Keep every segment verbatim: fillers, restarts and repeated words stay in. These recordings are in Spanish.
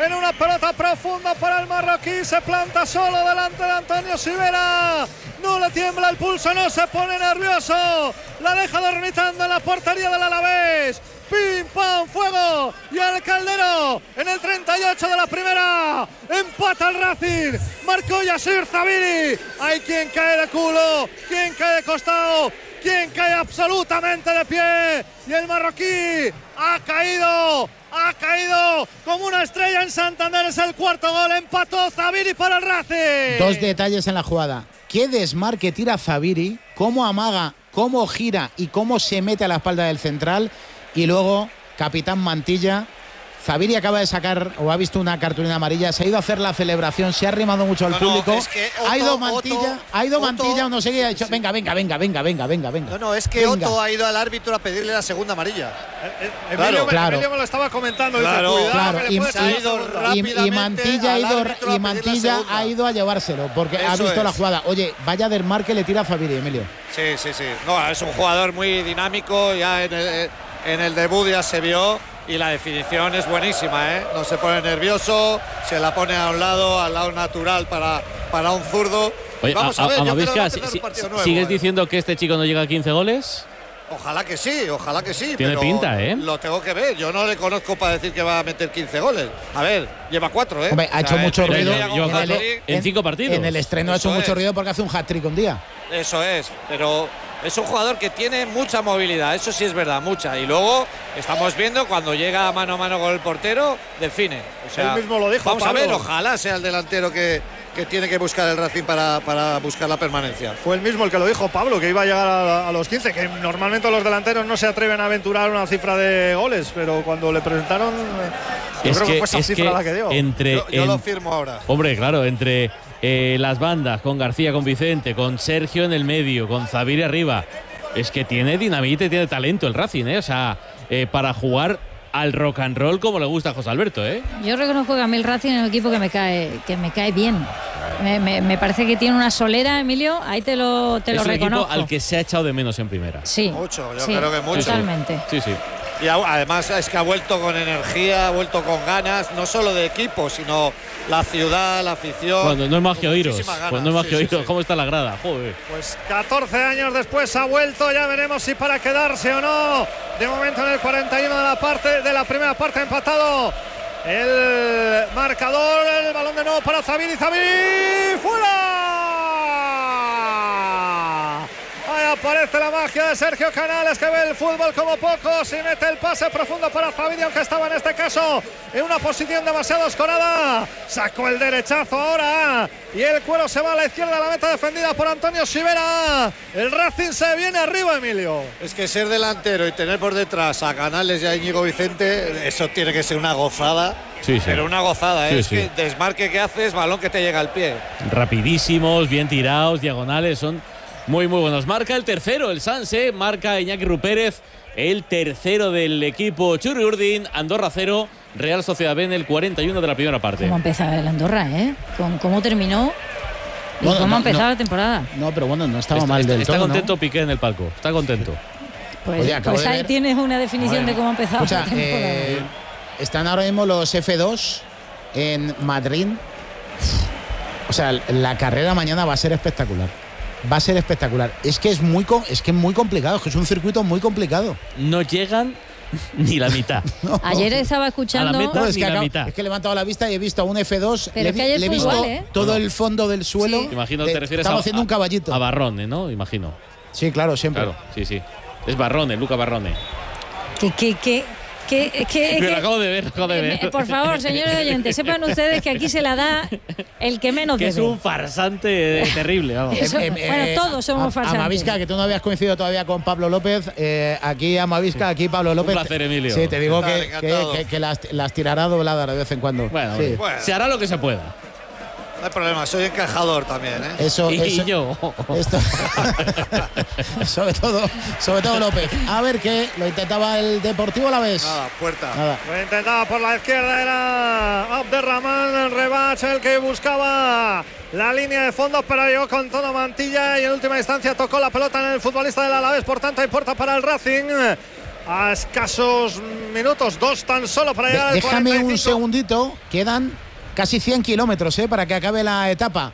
en una pelota profunda para el marroquí, se planta solo delante de Antonio Sivera, no le tiembla el pulso, no se pone nervioso, la deja dormitando en la portería del Alavés. Pim, pam, fuego, y al Caldero en el treinta y ocho de la primera, empata el Racing, marcó Yasir Zabiri. Hay quien cae de culo, quien cae de costado, quien cae absolutamente de pie, y el marroquí ha caído, ha caído como una estrella en Santander. Es el cuarto gol, empató Zabiri para el Racing. Dos detalles en la jugada: qué desmarque tira Zabiri, cómo amaga, cómo gira y cómo se mete a la espalda del central. Y luego, capitán Mantilla, Zabiri acaba de sacar, o ha visto una cartulina amarilla, se ha ido a hacer la celebración, se ha arrimado mucho al no, público, no, es que Otto, ha ido Mantilla, Otto, ha ido Otto, Mantilla o no sé qué, ha dicho, sí. venga, venga, venga, venga, venga, venga, venga. No, no, es que venga. Otto ha ido al árbitro a pedirle la segunda amarilla. Eh, eh, Claro, Emilio, claro. Emilio me lo estaba comentando, Claro, dice, cuidado, claro, que le y- puede se ha salir ido segunda. Y, y rápidamente Mantilla, ha al ido, árbitro a y pedir la Mantilla segunda. ha ido a llevárselo, porque ha Eso visto es. la jugada. Oye, vaya desmarque le tira a Zabiri, Emilio. Sí, sí, sí. No, es un jugador muy dinámico, ya en el, en el debut ya se vio, y la definición es buenísima, ¿eh? No se pone nervioso, se la pone a un lado, al lado natural para, para un zurdo. Oye, Vamos a, a ver, a, yo creo que va Amavisca, a empezar si- un partido si- nuevo, ¿sigues ¿eh? diciendo que este chico no llega a quince goles? Ojalá que sí, ojalá que sí. Tiene pero pinta, ¿eh? Lo tengo que ver. Yo no le conozco para decir que va a meter quince goles. A ver, lleva cuatro, ¿eh? Hombre, ha O sea, hecho mucho el primer ruido. día con Lleva en el- cuatro Hat-trick, en cinco partidos. En el estreno ha hecho Eso mucho es. ruido porque hace un hat-trick un día. Eso es, pero es un jugador que tiene mucha movilidad, eso sí es verdad, mucha. Y luego estamos viendo cuando llega mano a mano con el portero, define. O sea, Él mismo lo dijo, vamos Pablo. a ver, ojalá sea el delantero que, que tiene que buscar el Racing para, para buscar la permanencia. Fue el mismo el que lo dijo, Pablo, que iba a llegar a, a los quince, que normalmente los delanteros no se atreven a aventurar una cifra de goles, pero cuando le presentaron, yo Es creo que, que, fue esa es cifra que la que dio. entre Yo, yo en- lo firmo ahora. Hombre, claro, entre eh, las bandas, con García, con Vicente, con Sergio en el medio, con Zabiri arriba, es que tiene dinamite, tiene talento el Racing, ¿eh? O sea, eh, para jugar al rock and roll como le gusta a José Alberto, ¿eh? Yo reconozco que a mí el Racing es un equipo que me cae, que me cae bien. Me, me- me parece que tiene una solera, Emilio, ahí te lo, te es lo un equipo reconozco. al que se ha echado de menos en primera. Sí, Mucho, yo sí, creo que mucho. totalmente. Sí, sí. Y a- además es que ha vuelto con energía, ha vuelto con ganas, no solo de equipo, sino la ciudad, la afición. Cuando no es más que con oíros. muchísimas ganas. Cuando no es más Sí, que sí, oíros. sí. ¿Cómo está la grada? Joder. Pues catorce años después ha vuelto, ya veremos si para quedarse o no. De momento en el cuarenta y uno de la parte de la primera parte empatado el marcador, el balón de nuevo para Zabiri, Zabiri fuera. Ahí aparece la magia de Sergio Canales, que ve el fútbol como pocos y mete el pase profundo para Zabiri, aunque estaba en este caso en una posición demasiado escorada. Sacó el derechazo ahora y el cuero se va a la izquierda, la meta defendida por Antonio Sivera. El Racing se viene arriba, Emilio. Es que ser delantero y tener por detrás a Canales y a Íñigo Vicente, eso tiene que ser una gozada. Sí, sí. Pero una gozada, ¿eh? Sí, es sí. que desmarque que haces, balón que te llega al pie. Rapidísimos, bien tirados, diagonales, son muy, muy buenos. Marca el tercero, el Sanse, marca Iñaki Rupérez, el tercero del equipo Churri Urdin, Andorra cero, Real Sociedad B en el cuarenta y uno de la primera parte. Cómo empezaba el Andorra, ¿eh? Con cómo terminó y Bueno, cómo no, ha empezado no. la temporada. No, pero bueno, no estaba está mal está- del está todo, contento ¿no? Piqué en el palco, está contento. Pues, Oye, acabo pues de ahí ver- tienes una definición Bueno, de cómo ha empezado Escucha, la temporada. eh, están ahora mismo los F dos en Madrid. O sea, la carrera mañana va a ser espectacular. Va a ser espectacular. Es que es muy, co- es que es muy complicado, es que es un circuito muy complicado. No llegan ni la mitad. No. Ayer estaba escuchando. A la meta. No, es, ni que la acabo- mitad. es que he levantado la vista y he visto a un F dos. Pero le, es que ayer le he fue visto igual, ¿eh? todo el fondo del suelo. Sí. Imagino de- te refieres estamos a, haciendo un caballito. a Barrone, ¿no? Imagino. Sí, claro, siempre. Claro, sí, sí. Es Barrone, Luca Barrone. Que, que, que, que, que- Me lo que- acabo de ver, acabo de eh, ver. por favor, señores oyentes, sepan ustedes que aquí se la da el que menos Que es debe. un farsante eh, terrible, vamos. Eso- bueno, todos somos a- farsantes. Amavisca, que tú no habías coincidido todavía con Pablo López. eh, aquí Amavisca, aquí Pablo Un López. placer, Emilio. Sí, te digo Encantado, que, que, encantado. que- que las, las tirará dobladas de vez en cuando. Bueno, Sí. Bueno. se hará lo que se pueda. No hay problema, soy encajador también, ¿eh? Eso, Y eso- yo. Esto, sobre todo, sobre todo López. A ver qué lo intentaba el Deportivo a la vez. Nada, puerta. Nada. Lo intentaba por la izquierda, era Abderrahman Rebach el que buscaba la línea de fondo, pero llegó con todo Mantilla y en última instancia tocó la pelota en el futbolista del Alavés. Por tanto, hay puerta para el Racing. a escasos minutos, dos tan solo para llegar al Déjame cuarenta y cinco. un segundito, quedan casi cien kilómetros ¿eh? para que acabe la etapa.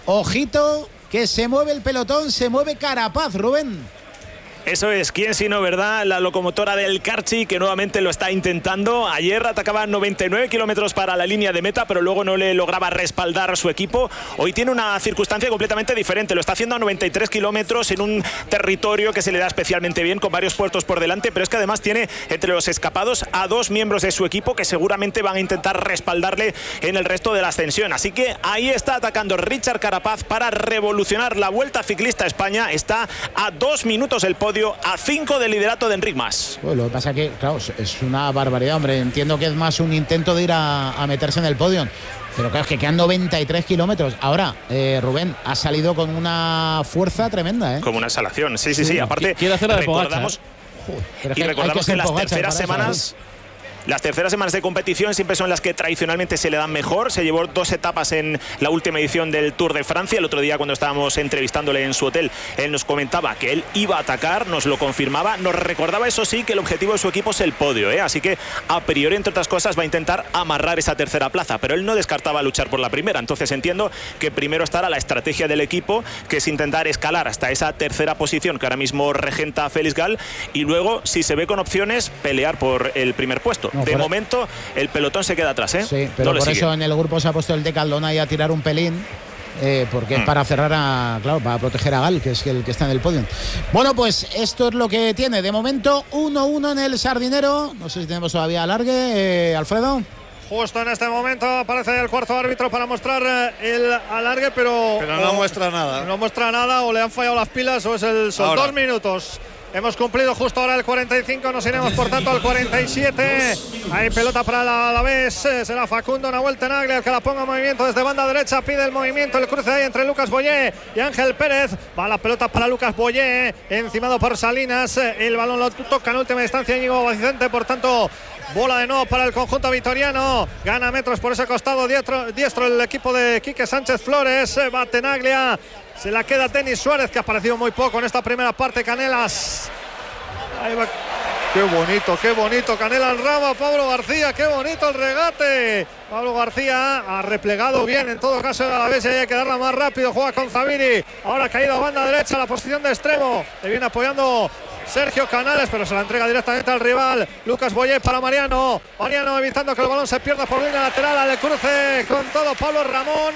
Ojito, que se mueve el pelotón, se mueve Carapaz, Rubén. Eso es, quién si no, ¿verdad? La locomotora del Carchi, que nuevamente lo está intentando. Ayer atacaba noventa y nueve kilómetros para la línea de meta, pero luego no le lograba respaldar a su equipo. Hoy tiene una circunstancia completamente diferente. Lo está haciendo a noventa y tres kilómetros en un territorio que se le da especialmente bien, con varios puertos por delante, pero es que además tiene entre los escapados a dos miembros de su equipo que seguramente van a intentar respaldarle en el resto de la ascensión. Así que ahí está atacando Richard Carapaz para revolucionar la Vuelta Ciclista a España. Está a dos minutos el podio, a cinco del liderato de Enric Mas. Pues lo que pasa que, claro, es una barbaridad, hombre. Entiendo que es más un intento de ir a, a meterse en el podio. Pero claro, es que quedan noventa y tres kilómetros. Ahora, eh, Rubén, ha salido con una fuerza tremenda, ¿eh? Como una exhalación, sí, sí, sí. sí. Aparte, quiere hacer la de recordamos, Joder, y recordamos que, que las terceras eso, semanas... ¿sí? Las terceras semanas de competición siempre son las que tradicionalmente se le dan mejor. Se llevó dos etapas en la última edición del Tour de Francia. El otro día, cuando estábamos entrevistándole en su hotel, él nos comentaba que él iba a atacar, nos lo confirmaba. Nos recordaba, eso sí, que el objetivo de su equipo es el podio, ¿eh? Así que a priori, entre otras cosas, va a intentar amarrar esa tercera plaza. Pero él no descartaba luchar por la primera. Entonces entiendo que primero estará la estrategia del equipo, que es intentar escalar hasta esa tercera posición que ahora mismo regenta Félix Gal. Y luego, si se ve con opciones, pelear por el primer puesto. No, de por momento el pelotón se queda atrás, ¿eh? Sí, pero no por sigue. Eso en el grupo se ha puesto el Decathlon ahí a tirar un pelín, eh, porque mm. es para cerrar a, claro, para proteger a Gal, que es el que está en el podio. Bueno, pues esto es lo que tiene. De momento, uno uno en el Sardinero. No sé si tenemos todavía alargue, eh, Alfredo. Justo en este momento aparece el cuarto árbitro para mostrar el alargue, pero... Pero no muestra nada. No muestra nada, o le han fallado las pilas o es el son dos minutos. Hemos cumplido justo ahora el cuarenta y cinco, nos iremos por tanto al cuarenta y siete. Hay pelota para la Alavés, será Facundo Nahuel-Tenaglia el que la ponga en movimiento desde banda derecha, pide el movimiento, el cruce ahí entre Lucas Boyé y Ángel Pérez. Va la pelota para Lucas Boyé, encimado por Salinas, el balón lo toca en última instancia Íñigo Vicente, por tanto bola de nuevo para el conjunto vitoriano. Gana metros por ese costado diestro, diestro el equipo de Quique Sánchez Flores. Va Tenaglia. Se la queda Denis Suárez, que ha aparecido muy poco en esta primera parte. Canelas. Ahí va. Qué bonito, qué bonito. Canelas Rama, Pablo García. Qué bonito el regate. Pablo García ha replegado bien. En todo caso, a la vez hay que darla más rápido. Juega con Zaviri. Ahora ha caído a banda derecha, la posición de extremo. Le viene apoyando Sergio Canales, pero se la entrega directamente al rival. Lucas Boyé para Mariano. Mariano evitando que el balón se pierda por línea lateral. Al cruce con todo Pablo Ramón.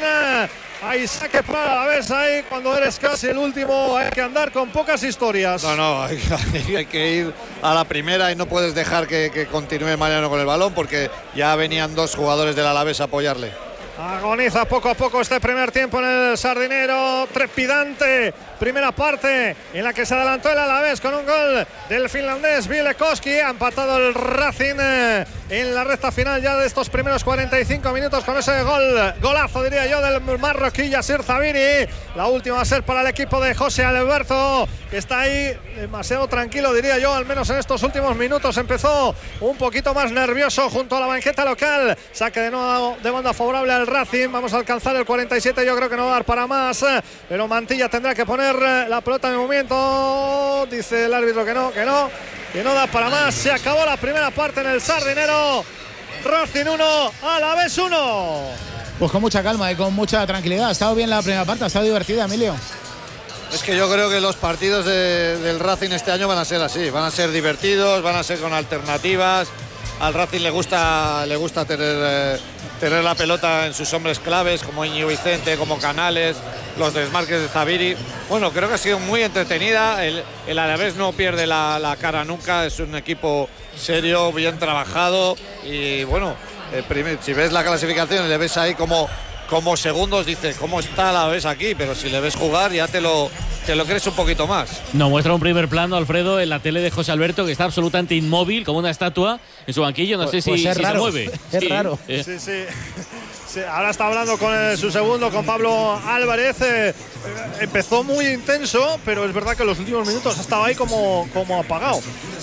Ahí saque para la vez ahí cuando eres casi el último. Hay que andar con pocas historias. No, no, hay, hay que ir a la primera y no puedes dejar que, que continúe Mariano con el balón porque ya venían dos jugadores del Alavés a apoyarle. Agoniza poco a poco este primer tiempo en el Sardinero, trepidante primera parte en la que se adelantó el Alavés con un gol del finlandés Bielekowski. Ha empatado el Racing en la recta final ya de estos primeros cuarenta y cinco minutos con ese gol, golazo diría yo del marroquí Yassir Zaviri. La última va a ser para el equipo de José Alberto, que está ahí demasiado tranquilo diría yo, al menos en estos últimos minutos. Empezó un poquito más nervioso junto a la banqueta local. Saque de nuevo de banda favorable al Racing. Vamos a alcanzar el cuarenta y siete, yo creo que no va a dar para más, pero Mantilla tendrá que poner la pelota en movimiento. Dice el árbitro que no, que no, que no da para más. Se acabó la primera parte en el Sardinero. Racing uno, Alavés uno. Pues con mucha calma y con mucha tranquilidad. Ha estado bien la primera parte, ha estado divertida, Emilio. Es que yo creo que los partidos de, del Racing este año van a ser así, van a ser divertidos, van a ser con alternativas. Al Racing le gusta, le gusta tener, eh, tener la pelota en sus hombres claves, como Íñigo Vicente, como Canales, los desmarques de Zaviri. Bueno, creo que ha sido muy entretenida. El, el Alavés no pierde la, la cara nunca, es un equipo serio, bien trabajado. Y bueno, eh, primer, si ves la clasificación y le ves ahí como, como segundos, dices, ¿cómo está el Alavés aquí? Pero si le ves jugar ya te lo... te lo crees un poquito más. No, muestra un primer plano, Alfredo, en la tele de José Alberto, que está absolutamente inmóvil, como una estatua en su banquillo. No pues, sé pues si, es si raro. se mueve. Es sí, raro. Eh. Sí, sí. Sí, ahora está hablando con el, su segundo, con Pablo Álvarez. Eh, empezó muy intenso, pero es verdad que en los últimos minutos ha estado ahí como, como apagado.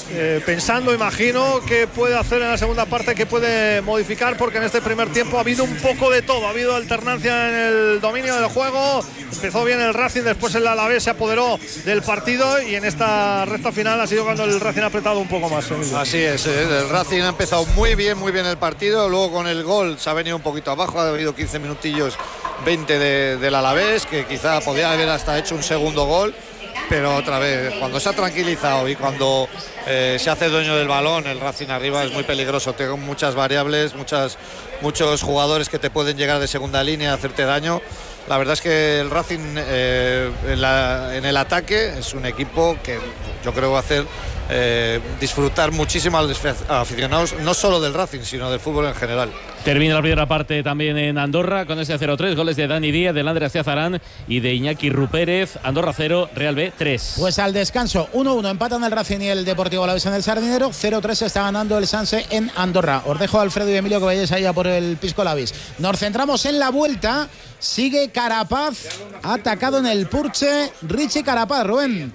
eh, pensando, imagino, qué puede hacer en la segunda parte, qué puede modificar, porque en este primer tiempo ha habido un poco de todo, ha habido alternancia en el dominio del juego, empezó bien el Racing, después el Alavés se apoderó del partido y en esta recta final ha sido cuando el Racing ha apretado un poco más. Emilio. Así es, el Racing ha empezado muy bien, muy bien el partido, luego con el gol se ha venido un poquito abajo, ha habido quince minutillos, veinte de, del Alavés, que quizá podía haber hasta hecho un segundo gol, pero otra vez, cuando se ha tranquilizado y cuando eh, se hace dueño del balón, el Racing arriba es muy peligroso, tengo muchas variables, muchas, muchos jugadores que te pueden llegar de segunda línea a hacerte daño. La verdad es que el Racing eh, en, la, en el ataque es un equipo que yo creo va a hacer eh, disfrutar muchísimo a los aficionados, no solo del Racing, sino del fútbol en general. Termina la primera parte también en Andorra con ese cero tres, goles de Dani Díaz, de Lander Astiazarán y de Iñaki Rupérez. Andorra cero, Real B tres. Pues al descanso, uno uno empatan el Racing y el Deportivo Alavés en el Sardinero, cero tres está ganando el Sanse en Andorra. Os dejo a Alfredo y Emilio que vayáis allá por el Pisco Lavis. Nos centramos en la vuelta, sigue Carapaz, atacado en el Purche, Richie Carapaz, Rubén.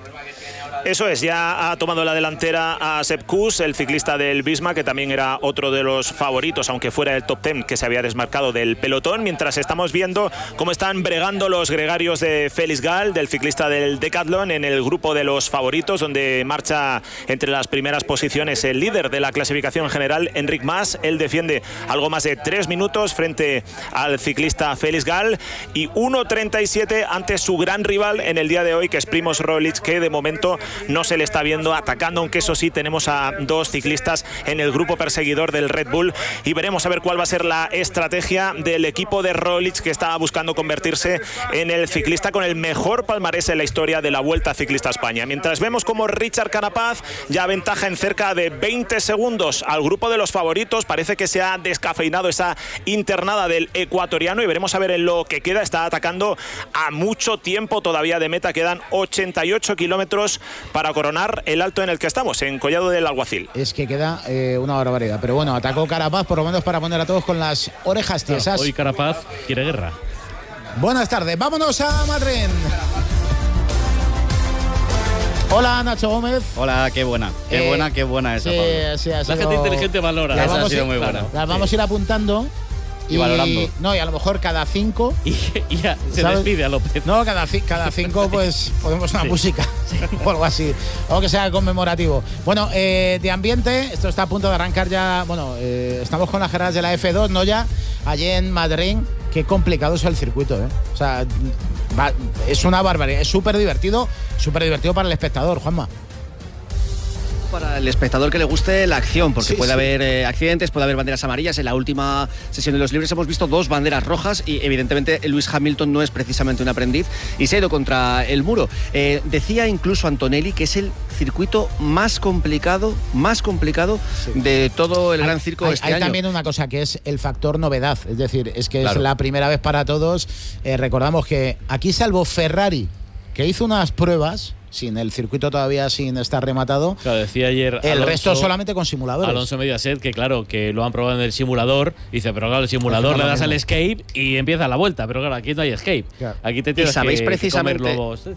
Eso es, ya ha tomado la delantera a Sepp Kuss, el ciclista del Visma, que también era otro de los favoritos, aunque fuera del top ten, que se había desmarcado del pelotón, mientras estamos viendo cómo están bregando los gregarios de Félix Gall, del ciclista del Decathlon, en el grupo de los favoritos, donde marcha entre las primeras posiciones el líder de la clasificación general, Enric Mas. Él defiende algo más de tres minutos frente al ciclista Félix Gall y uno treinta y siete ante su gran rival en el día de hoy, que es Primož Roglič, que de momento no se le está viendo atacando, aunque eso sí, tenemos a dos ciclistas en el grupo perseguidor del Red Bull y veremos a ver cuál va a ser la estrategia del equipo de Roglič, que está buscando convertirse en el ciclista con el mejor palmarés en la historia de la Vuelta Ciclista a España. Mientras vemos como Richard Carapaz ya ventaja en cerca de veinte segundos al grupo de los favoritos, parece que se ha descafeinado esa internada del ecuatoriano y veremos a ver en lo que queda. Está atacando a mucho tiempo todavía de meta, quedan ochenta y ocho kilómetros para coronar el alto en el que estamos, en Collado del Alguacil. Es que queda eh, una barbaridad, pero bueno, atacó Carapaz por lo menos para poner a todos con las orejas tiesas. Hoy Carapaz quiere guerra. Buenas tardes, vámonos a Madrid. Hola, Nacho Gómez. Hola, qué buena, qué Eh, buena, qué buena esa, sí, Pablo. sí, ha La sido- gente inteligente valora. Las Esa ha vamos, sido a- muy buena. claro, las vamos a ir apuntando Y valorando. No, y a lo mejor cada cinco. Y, y ya se ¿sabes? despide a López. No, cada, ci- cada cinco pues ponemos una Sí. música o algo así, o que sea conmemorativo. Bueno, eh, de ambiente, esto está a punto de arrancar ya. Bueno, eh, estamos con las carreras de la F dos, ¿no? Ya allí en Madrid. Qué complicado es el circuito, ¿eh? O sea, va- es una barbaridad, es súper divertido, súper divertido para el espectador, Juanma. Para el espectador que le guste la acción, porque Sí, puede sí. haber eh, accidentes, puede haber banderas amarillas. En la última sesión de los libres hemos visto dos banderas rojas y evidentemente Lewis Hamilton no es precisamente un aprendiz y se ha ido contra el muro. Eh, decía incluso Antonelli que es el circuito más complicado, más complicado Sí. de todo el Gran Circo hay, este hay año. también una cosa que es el factor novedad, es decir, es que Claro. es la primera vez para todos. Eh, recordamos que aquí, salvo Ferrari, que hizo unas pruebas sin el circuito todavía sin estar rematado, Claro, decía ayer el Alonso- resto solamente con simuladores. Alonso Mediaset, que claro, que lo han probado en el simulador. Dice, pero claro, el simulador Pues no le lo das al mismo. escape y empieza la vuelta. Pero claro, aquí no hay escape. Claro. Aquí te tienes sabéis que, que precisamente- comer lobos. Esto.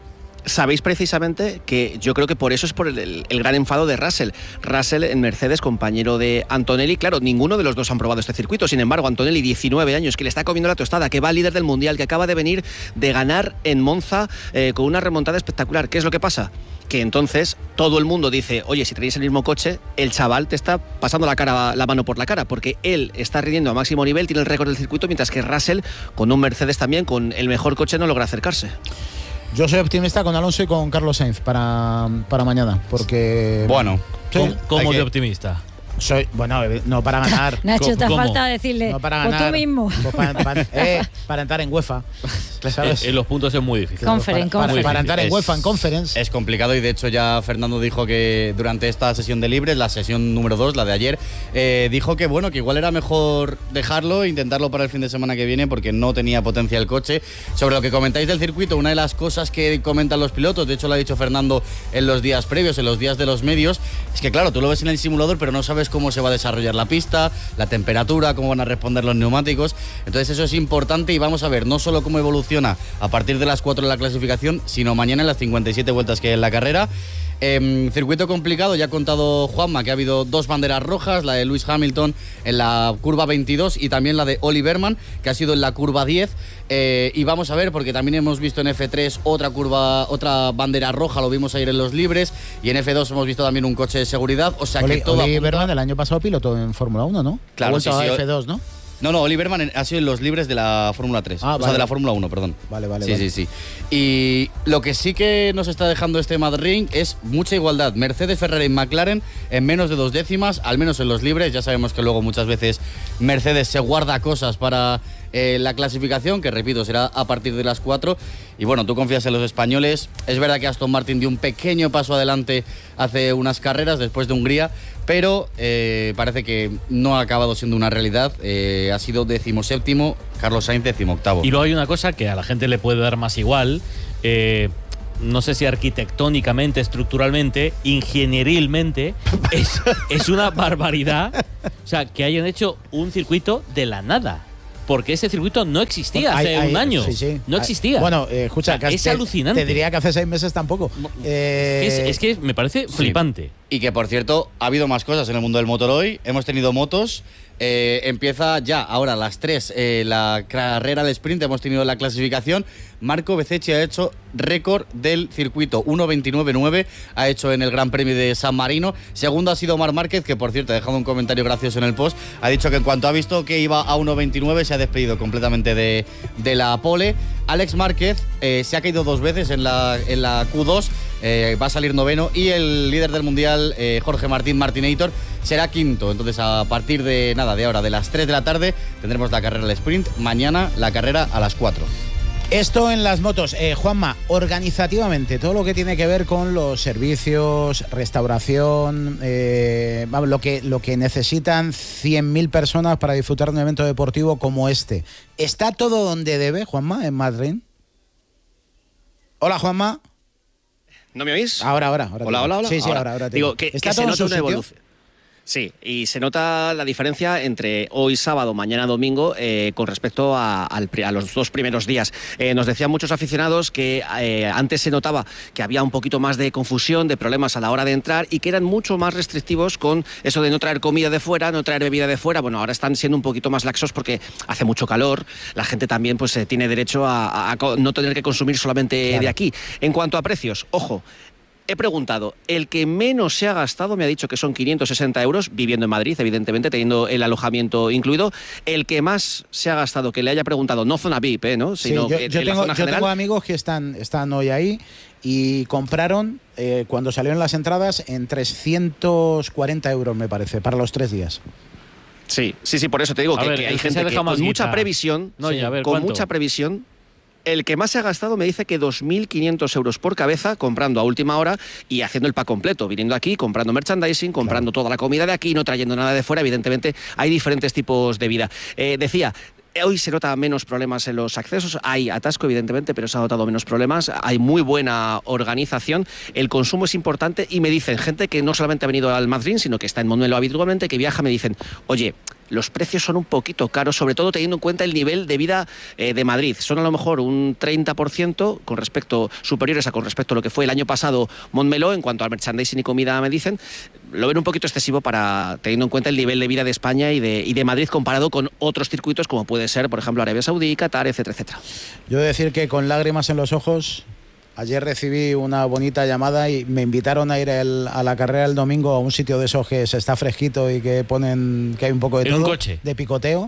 Sabéis precisamente que yo creo que por eso es por el, el- el gran enfado de Russell. Russell en Mercedes, compañero de Antonelli. Claro, ninguno de los dos han probado este circuito. Sin embargo, Antonelli, diecinueve años, que le está comiendo la tostada, que va líder del Mundial, que acaba de venir de ganar en Monza eh, con una remontada espectacular. ¿Qué es lo que pasa? Que entonces todo el mundo dice, oye, si tenéis el mismo coche, el chaval te está pasando la cara, la mano por la cara, porque él está rindiendo a máximo nivel, tiene el récord del circuito, mientras que Russell, con un Mercedes también, con el mejor coche, no logra acercarse. Yo soy optimista con Alonso y con Carlos Sainz para, para mañana, porque... Bueno, Sí. ¿Cómo, cómo Hay de que- optimista? Soy, bueno, no para ganar. Nacho, te ¿Cómo? falta decirle, No para pues ganar. tú mismo. Pues para, para- eh, para entrar en UEFA. ¿Sabes? Eh, en los puntos es muy difícil. Conference, para, para- conference. para entrar en Es- UEFA, en Conference. es complicado y de hecho ya Fernando dijo que durante esta sesión de libres, la sesión número dos, la de ayer, eh, dijo que bueno, que igual era mejor dejarlo e intentarlo para el fin de semana que viene porque no tenía potencia el coche. Sobre lo que comentáis del circuito, una de las cosas que comentan los pilotos, de hecho lo ha dicho Fernando en los días previos, en los días de los medios, es que claro, tú lo ves en el simulador pero no sabes cómo se va a desarrollar la pista, la temperatura, cómo van a responder los neumáticos. Entonces eso es importante y vamos a ver no solo cómo evoluciona a partir de las cuatro de la clasificación, sino mañana en las cincuenta y siete vueltas que hay en la carrera. Eh, circuito complicado, ya ha contado Juanma que ha habido dos banderas rojas, la de Lewis Hamilton en la curva veintidós y también la de Ollie Bearman, que ha sido en la curva diez. Eh, y vamos a ver, porque también hemos visto en F tres otra curva, otra bandera roja, lo vimos ayer en los libres, y en F dos hemos visto también un coche de seguridad, o sea Oli, que todo Ollie apunta... Bearman el año pasado pilotó en Fórmula uno, ¿no? Claro, ha sí, vuelto sí, a F dos, ¿no? No, no, Ollie Bearman ha sido en los libres de la Fórmula tres. Ah, o vale. sea, de la Fórmula uno, perdón. Vale, vale, Sí, vale. sí, sí. Y lo que sí que nos está dejando este Mad Ring es mucha igualdad. Mercedes, Ferrari y McLaren en menos de dos décimas, al menos en los libres. Ya sabemos que luego muchas veces Mercedes se guarda cosas para eh, la clasificación, que repito, será a partir de las cuatro. Y bueno, tú confías en los españoles. Es verdad que Aston Martin dio un pequeño paso adelante hace unas carreras después de Hungría, pero eh, parece que no ha acabado siendo una realidad. Eh, ha sido decimoséptimo, Carlos Sainz decimoctavo. Y luego hay una cosa que a la gente le puede dar más igual. Eh, no sé si arquitectónicamente, estructuralmente, ingenierilmente, es, es una barbaridad. O sea, que hayan hecho un circuito de la nada. Porque ese circuito no existía hace Hay- hay- un año. sí, sí. No Hay- existía. Bueno, eh, escucha, O sea, que es te- alucinante. Te diría que hace seis meses tampoco. Eh, es, es que me parece Sí. flipante. Y que, por cierto, ha habido más cosas en el mundo del motor hoy. Hemos tenido motos. Eh, empieza ya, ahora a las tres, eh, la carrera del sprint. Hemos tenido la clasificación. Marco Bezzecchi ha hecho récord del circuito. uno veintinueve nueve ha hecho en el Gran Premio de San Marino. Segundo ha sido Marc Márquez, que por cierto ha dejado un comentario gracioso en el post. Ha dicho que en cuanto ha visto que iba a uno veintinueve se ha despedido completamente de, de la pole. Alex Márquez eh, se ha caído dos veces en la, en la Q dos. Eh, va a salir noveno. Y el líder del mundial, eh, Jorge Martín Martinator, será quinto. Entonces, a partir de nada, de ahora, de las tres de la tarde, tendremos la carrera del sprint. Mañana la carrera a las cuatro. Esto en las motos. Eh, Juanma, organizativamente, todo lo que tiene que ver con los servicios, restauración, eh, vamos, lo, que, lo que necesitan cien mil personas para disfrutar de un evento deportivo como este. ¿Está todo donde debe, Juanma, en Madrid? Hola, Juanma. ¿No me oís? Ahora, ahora. ahora Hola, te- hola, hola. Sí, sí, ahora, ahora. te Digo que, ¿Está que se todo en nota su una sitio? evolución. Sí, y se nota la diferencia entre hoy sábado, mañana domingo, eh, con respecto a, al, a los dos primeros días. Eh, nos decían muchos aficionados que eh, antes se notaba que había un poquito más de confusión, de problemas a la hora de entrar y que eran mucho más restrictivos con eso de no traer comida de fuera, no traer bebida de fuera. Bueno, ahora están siendo un poquito más laxos porque hace mucho calor. La gente también pues eh, tiene derecho a, a, a no tener que consumir solamente Claro. de aquí. En cuanto a precios, ojo. He preguntado, el que menos se ha gastado me ha dicho que son quinientos sesenta euros, viviendo en Madrid, evidentemente, teniendo el alojamiento incluido. El que más se ha gastado, que le haya preguntado, no zona V I P, ¿eh? ¿no? Sí, Sino yo, que yo en la tengo, zona yo general. tengo amigos que están, están hoy ahí y compraron, eh, cuando salieron las entradas, en trescientos cuarenta euros, me parece, para los tres días. Sí, sí, sí, por eso te digo A que, ver, que hay el que se gente que deja más con mucha guita. previsión, No, sí, y a ver, con ¿cuánto? mucha previsión, el que más se ha gastado me dice que dos mil quinientos euros por cabeza comprando a última hora y haciendo el pack completo, viniendo aquí, comprando merchandising, comprando toda la comida de aquí, no trayendo nada de fuera. Evidentemente hay diferentes tipos de vida. Eh, decía, hoy se nota menos problemas en los accesos, hay atasco evidentemente, pero se ha notado menos problemas, hay muy buena organización, el consumo es importante y me dicen gente que no solamente ha venido al Madrid, sino que está en Montmeló habitualmente, que viaja, me dicen, oye, los precios son un poquito caros, sobre todo teniendo en cuenta el nivel de vida eh, de Madrid. Son a lo mejor un treinta por ciento con respecto, superiores a con respecto a lo que fue el año pasado Montmeló, en cuanto al merchandising y comida, me dicen. Lo ven un poquito excesivo para teniendo en cuenta el nivel de vida de España y de, y de Madrid comparado con otros circuitos como puede ser, por ejemplo, Arabia Saudí, Qatar, etcétera, etcétera. Yo he de decir que con lágrimas en los ojos, ayer recibí una bonita llamada y me invitaron a ir el, a la carrera el domingo a un sitio de esos que se está fresquito y que ponen que hay un poco de En un todo, coche. de picoteo.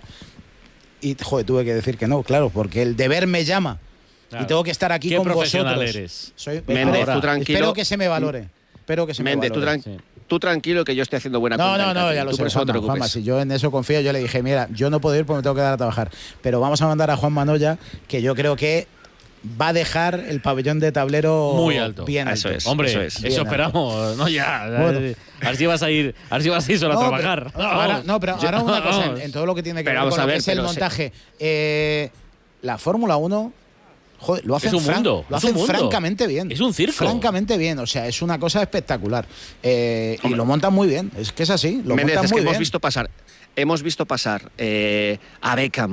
Y joder, tuve que decir que no, claro, porque el deber me llama. Claro. Y tengo que estar aquí ¿Qué con profesional vosotros. eres? Soy, Méndez, espero- tú tranquilo. Espero que se me valore. Espero que se Méndez, me tú, valore. tran- Sí. tú tranquilo que yo estoy haciendo buena No, cuenta no, en no, catering. ya lo Tú sé, por eso no te Juanma, Juanma, preocupes. si yo en eso confío, yo le dije, mira, yo no puedo ir porque me tengo que dar a trabajar, pero vamos a mandar a Juan Manoya, que yo creo que va a dejar el pabellón de tablero Muy alto. bien Eso alto. es. Hombre, Eso eso, es. Bien, esperamos, no ya. Bueno. A ver si vas a ir, a ver si vas a ir solo a No, trabajar. pero, ahora, no, pero ahora una cosa, en, en todo lo que tiene que Pero ver vamos con a lo ver, que es el pero se- montaje, eh, la Fórmula uno, joder, lo hacen, Es un fran- mundo, lo es un hacen mundo. francamente bien. Es un circo. Francamente bien, o sea, es una cosa espectacular. Eh, y Hombre. lo montan muy bien, es que es así, lo Méndez, montan es que muy hemos bien. visto pasar, hemos visto pasar eh, a Beckham,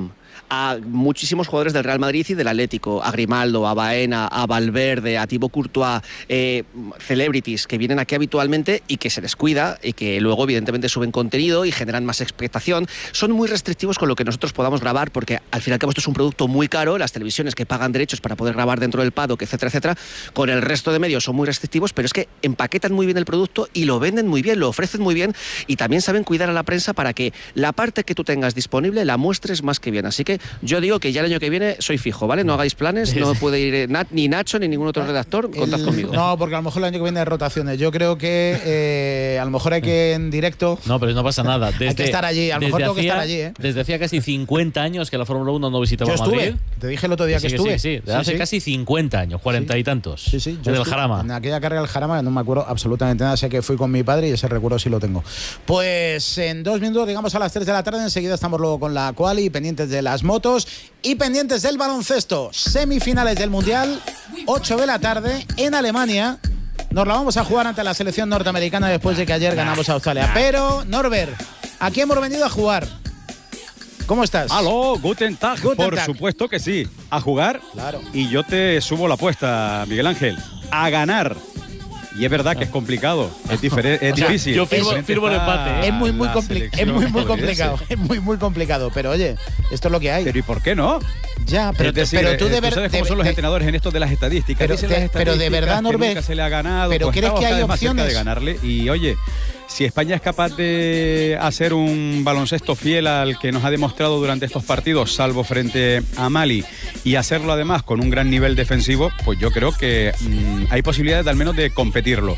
a muchísimos jugadores del Real Madrid y del Atlético, a Grimaldo, a Baena, a Valverde, a Thibaut Courtois, eh, celebrities que vienen aquí habitualmente y que se les cuida y que luego evidentemente suben contenido y generan más expectación. Son muy restrictivos con lo que nosotros podamos grabar porque al final que esto es un producto muy caro, las televisiones que pagan derechos para poder grabar dentro del paddock, etcétera, etcétera, con el resto de medios son muy restrictivos, pero es que empaquetan muy bien el producto y lo venden muy bien, lo ofrecen muy bien y también saben cuidar a la prensa para que la parte que tú tengas disponible la muestres más que bien. Así que yo digo que ya el año que viene soy fijo, ¿vale? No hagáis planes, no puede ir Nat, ni Nacho ni ningún otro redactor, contad el, conmigo. No, porque a lo mejor el año que viene hay rotaciones. Yo creo que eh, a lo mejor hay que en directo. No, pero no pasa nada. Desde, hay que estar allí, a lo mejor tengo hacía, que estar allí, ¿eh? Desde hacía casi cincuenta años que la Fórmula uno no visitaba yo estuve, Madrid. Te dije el otro día sí, que estuve. Sí, sí, desde sí, hace sí. casi cincuenta años, cuarenta sí. y tantos. Sí, sí. Yo en el Jarama. En aquella carrera del Jarama no me acuerdo absolutamente nada. Sé que fui con mi padre y ese recuerdo sí lo tengo. Pues en dos minutos llegamos a las tres de la tarde. Enseguida estamos luego con la quali, pendientes de las motos y pendientes del baloncesto. Semifinales del Mundial, ocho de la tarde en Alemania. Nos la vamos a jugar ante la selección norteamericana después de que ayer ganamos a Australia. Pero, Norbert, aquí hemos venido a jugar. ¿Cómo estás? Aló, guten Tag. Guten Por Tag. supuesto que sí. A jugar. Claro. Y yo te subo la apuesta, Miguel Ángel. A ganar. Y es verdad que es complicado, es, difere- es O sea, difícil. yo firmo- Diferente firmo el está empate, ¿eh? Es muy, muy, la compli- es selección muy, muy estadounidense. complicado. Es muy, muy complicado. Pero oye, esto es lo que hay. Pero ¿y por qué no? Ya, pero, es decir, pero tú eh, de verdad. sabes cómo son los entrenadores en esto de las estadísticas. Pero Dicen de- las pero de estadísticas verdad, que Norbert, nunca se le ha ganado. pero pues ¿crees estamos que hay cada vez más cerca opciones? de ganarle. Y oye, si España es capaz de hacer un baloncesto fiel al que nos ha demostrado durante estos partidos, salvo frente a Mali, y hacerlo además con un gran nivel defensivo, pues yo creo que mmm, hay posibilidades de, al menos de competirlo.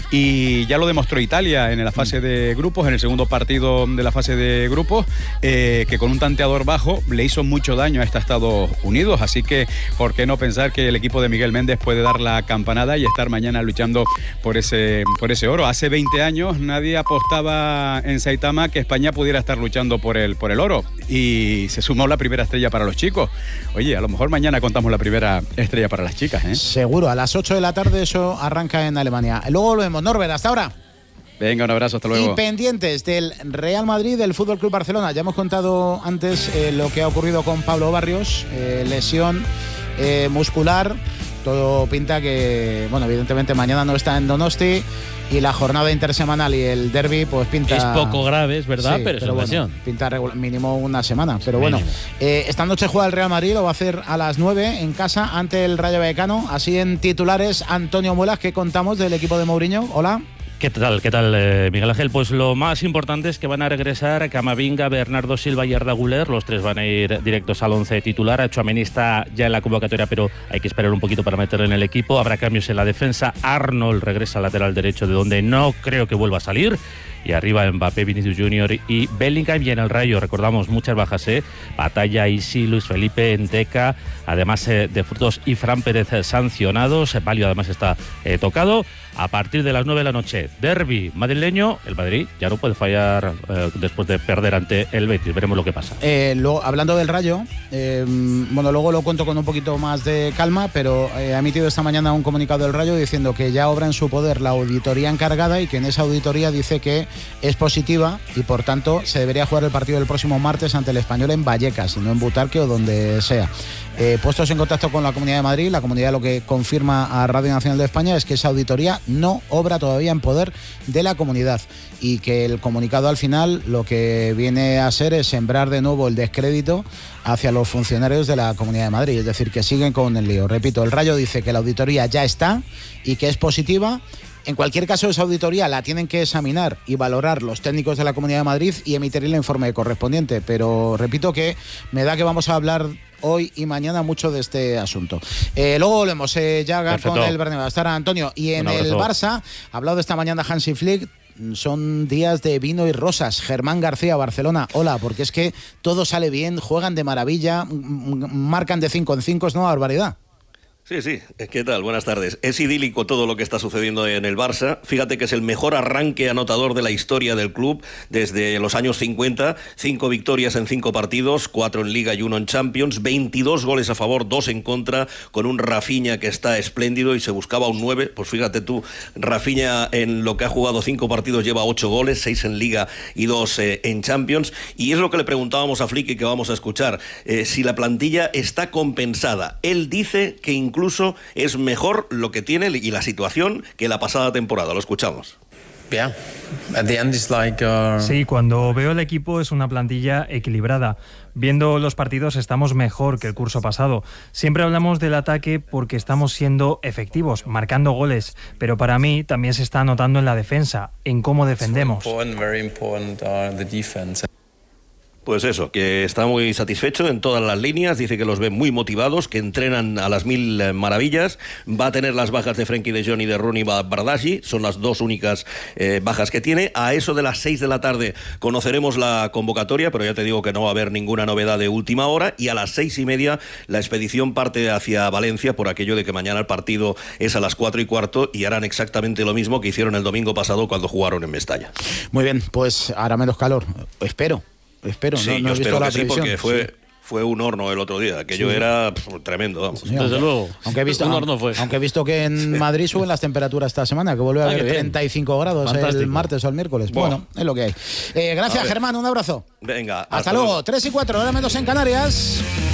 Y ya lo demostró Italia en la fase de grupos, en el segundo partido de la fase de grupos, eh, que con un tanteador bajo le hizo mucho daño a esta Estados Unidos. Así que, ¿por qué no pensar que el equipo de Miguel Méndez puede dar la campanada y estar mañana luchando por ese, por ese oro? Hace veinte años nadie apostaba en Saitama que España pudiera estar luchando por el, por el oro. Y se sumó la primera estrella para los chicos. Oye, a lo mejor mañana contamos la primera estrella para las chicas, ¿eh? Seguro, a las ocho de la tarde eso arranca en Alemania. Luego volvemos. Norbert, hasta ahora. Venga, un abrazo, hasta luego. Y pendientes del Real Madrid, del Fútbol Club Barcelona. Ya hemos contado antes eh, lo que ha ocurrido con Pablo Barrios, eh, lesión eh, muscular. Todo pinta que, bueno, evidentemente mañana no está en Donosti y la jornada intersemanal y el derbi pues pinta... Es poco grave, es verdad, Sí, pero es una bueno, lesión. pinta regular, mínimo una semana. Pero Mínimo. bueno, eh, esta noche juega el Real Madrid, lo va a hacer a las nueve en casa ante el Rayo Vallecano. Así en titulares, Antonio Muelas, ¿qué contamos del equipo de Mourinho? Hola. ¿Qué tal, qué tal eh, Miguel Ángel? Pues lo más importante es que van a regresar Camavinga, Bernardo Silva y Arda Güler. Los tres van a ir directos al once titular. Tchouaméni está ya en la convocatoria, pero hay que esperar un poquito para meterlo en el equipo. Habrá cambios en la defensa. Arnold regresa al lateral derecho, de donde no creo que vuelva a salir. Y arriba Mbappé, Vinicius Junior y Bellingham. Y en el Rayo, recordamos, muchas bajas, ¿eh? Batalla, Isi, Luis Felipe, Enteca, además eh, de Frutos y Fran Pérez eh, sancionados. Valio además está eh, tocado. A partir de las nueve de la noche, derbi madrileño. El Madrid ya no puede fallar eh, después de perder ante el Betis. Veremos lo que pasa. Eh, lo, hablando del Rayo, eh, bueno, luego lo cuento con un poquito más de calma, pero eh, ha emitido esta mañana un comunicado del Rayo diciendo que ya obra en su poder la auditoría encargada y que en esa auditoría dice que es positiva y por tanto se debería jugar el partido del próximo martes ante el Español en Vallecas y no en Butarque o donde sea. Eh, puestos en contacto con la Comunidad de Madrid, la Comunidad lo que confirma a Radio Nacional de España es que esa auditoría no obra todavía en poder de la comunidad y que el comunicado al final lo que viene a ser es sembrar de nuevo el descrédito hacia los funcionarios de la Comunidad de Madrid, es decir, que siguen con el lío. Repito, el Rayo dice que la auditoría ya está y que es positiva. En cualquier caso, esa auditoría la tienen que examinar y valorar los técnicos de la Comunidad de Madrid y emitir el informe correspondiente. Pero repito que me da que vamos a hablar hoy y mañana mucho de este asunto. Eh, luego volvemos eh, ya Perfecto. con el Bernabéu. Hasta ahora, Antonio. Y en Un el abrazo. Barça, ha hablado esta mañana Hansi Flick. Son días de vino y rosas. Germán García, Barcelona. Hola, porque es que todo sale bien, juegan de maravilla, m- m- marcan de cinco en cinco, es una barbaridad. Sí, sí, ¿qué tal? Buenas tardes. Es idílico todo lo que está sucediendo en el Barça. Fíjate que es el mejor arranque anotador de la historia del club desde los años cincuenta. Cinco victorias en cinco partidos, cuatro en Liga y uno en Champions. veintidós goles a favor, dos en contra, con un Rafinha que está espléndido y se buscaba un nueve. Pues fíjate tú, Rafinha en lo que ha jugado cinco partidos lleva ocho goles, seis en Liga y dos eh, en Champions. Y es lo que le preguntábamos a Flick y que vamos a escuchar. Eh, si la plantilla está compensada. Él dice que incluso Incluso es mejor lo que tiene y la situación que la pasada temporada. Lo escuchamos. Yeah. At the end it's like, uh... Sí, cuando veo el equipo es una plantilla equilibrada. Viendo los partidos estamos mejor que el curso pasado. Siempre hablamos del ataque porque estamos siendo efectivos, marcando goles, pero para mí también se está notando en la defensa, en cómo defendemos. Very important, uh, the defense. Pues eso, que está muy satisfecho en todas las líneas, dice que los ve muy motivados, que entrenan a las mil maravillas, va a tener las bajas de Frenkie de Jong y de Rooney Bardghji, son las dos únicas eh, bajas que tiene. A eso de las seis de la tarde conoceremos la convocatoria, pero ya te digo que no va a haber ninguna novedad de última hora, y a las seis y media la expedición parte hacia Valencia por aquello de que mañana el partido es a las cuatro y cuarto y harán exactamente lo mismo que hicieron el domingo pasado cuando jugaron en Mestalla. Muy bien, pues hará menos calor, espero. Espero, sí, no, no yo he espero visto la que sí, previsión. porque fue, sí. fue un horno el otro día, aquello sí. era pff, tremendo, vamos. Sí, Desde luego. Aunque he visto, un horno fue. Aunque he visto que en sí. Madrid suben las temperaturas esta semana, que vuelve a haber ah, treinta y cinco grados Fantástico. El martes o el miércoles. Bueno, bueno es lo que hay. Eh, gracias, Germán, un abrazo. Venga. Hasta, hasta luego. luego. tres y cuatro, hora menos en Canarias.